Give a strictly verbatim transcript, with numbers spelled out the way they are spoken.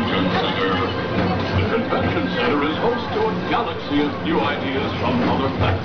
Convention Center. The Convention Center is host to a galaxy of new ideas from other planets.